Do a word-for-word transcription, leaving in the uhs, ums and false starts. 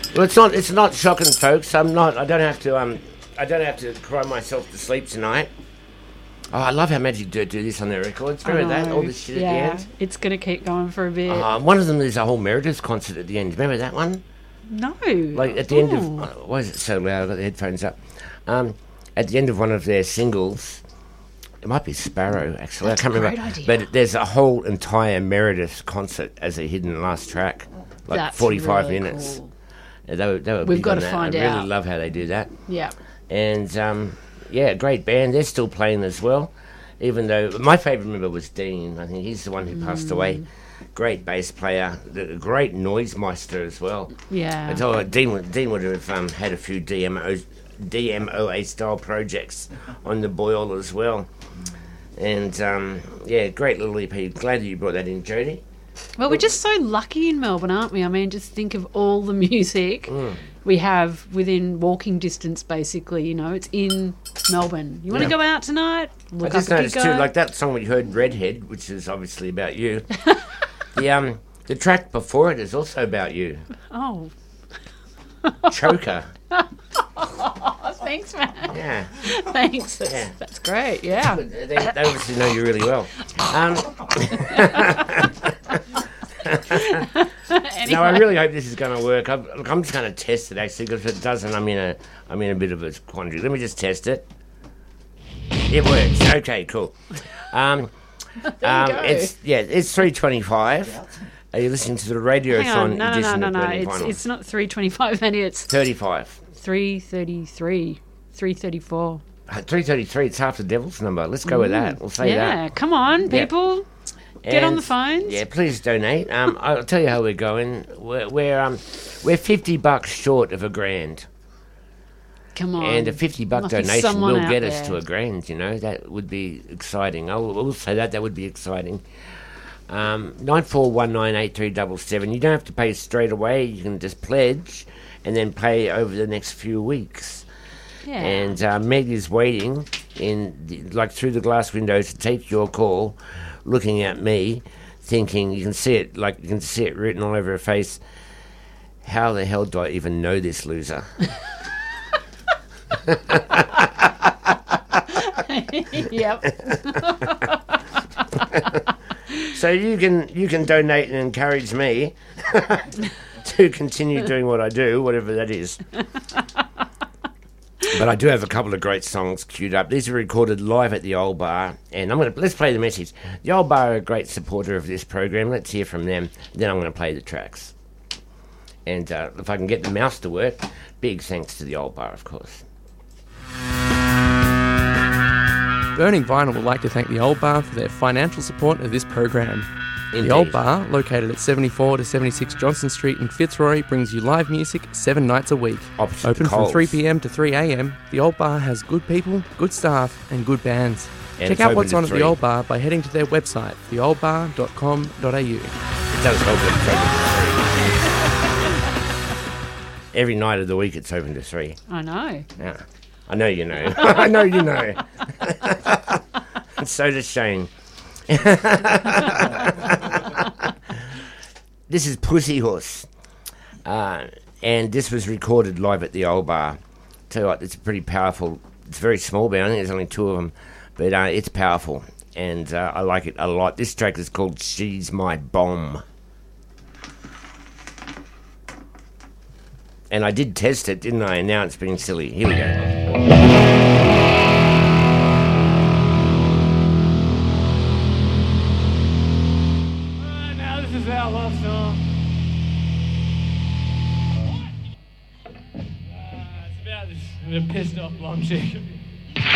Well, it's not. It's not shocking, folks. I'm not. I don't have to. Um, I don't have to cry myself to sleep tonight. Oh, I love how Magic Dirt do this on their records. Remember that? All this shit yeah, at the end. It's going to keep going for a bit. Uh, one of them is a whole Meredith concert at the end. Remember that one? No. Like at the end of. Uh, why is it so loud? I've got the headphones up. Um, at the end of one of their singles. It might be Sparrow, actually. That's I can't a great remember. idea. But there's a whole entire Meredith concert as a hidden last track. Like That's forty-five really minutes. cool. Yeah, they were, they were We've big got on to that. find I out. really love how they do that. Yeah. And, um, yeah, great band. They're still playing as well. Even though my favourite member was Dean. I think he's the one who passed Mm. away. Great bass player. The great noise meister as well. Yeah. I told you, Dean, would- Dean would have um, had a few D M Os, D M O A style projects on the boil as well. And, um, yeah, great little E P. Glad that you brought that in, Jodie. Well, we're just so lucky in Melbourne, aren't we? I mean, just think of all the music Mm. we have within walking distance, basically. You know, it's in Melbourne. You want to Yeah. go out tonight? Look I just up a noticed gig too, go. like that song we heard, Redhead, which is obviously about you. the um, the track before it is also about you, Oh, Choker. thanks, man. Yeah, Thanks. That's, Yeah. that's great. Yeah. they, they obviously know you really well. Um, no, I really hope this is going to work. I'm, look, I'm just going to test it actually, because if it doesn't, I'm in a I'm in a bit of a quandary. Let me just test it. It works. Okay, cool. Um, um, go. it's yeah, it's three twenty-five. Are you listening to the Radiothon Hang on. No, no, no, edition no, of no. Burning It's, Vinyl? it's not three twenty-five, Annie. It's thirty-five. three thirty-three, three thirty-four. Uh, three thirty-three, it's half the devil's number. Let's go with that. We'll say Yeah, that. come on, Yeah. people. Get on And, the phones. Yeah, please donate. Um, I'll tell you how we're going. We're we're, um, we're fifty bucks short of a grand. Come on. And a fifty buck Must be donation someone will out get us there. to a grand, you know. That would be exciting. I will, I will say that. That would be exciting. Um, nine four one nine eight three seven seven. You don't have to pay straight away. You can just pledge and then pay over the next few weeks. Yeah. And uh, Meg is waiting in the, like through the glass window to take your call, looking at me, thinking you can see it like you can see it written all over her face. How the hell do I even know this loser? Yep. So you can you can donate and encourage me to continue doing what I do, whatever that is. But I do have a couple of great songs queued up. These are recorded live at the Old Bar, and I'm gonna let's play the message. The Old Bar are a great supporter of this program. Let's hear from them. Then I'm gonna play the tracks, and uh, if I can get the mouse to work, big thanks to the Old Bar, of course. Burning Vinyl would like to thank the Old Bar for their financial support of this program. Indeed. The Old Bar, located at seventy-four to seventy-six Johnson Street in Fitzroy, brings you live music seven nights a week. Opposite Open from Coles. three p.m. to three a.m., the Old Bar has good people, good staff, and good bands. And Check it's out open what's to on at three. the Old Bar by heading to their website, the old bar dot com dot a u. It does help that it's open to three. Every night of the week, it's open to three. I know. Yeah, I know you know. I know you know. And so does Shane. This is Pussy Horse, uh, and this was recorded live at the Old Bar. Tell you what, it's pretty powerful. It's a very small band. I think there's only two of them, but uh, it's powerful, and uh, I like it a lot. This track is called "She's My Bomb." And I did test it, didn't I? And now it's being silly. Here we go. Now this is our love song. Uh, it's about this a pissed off blonde chick.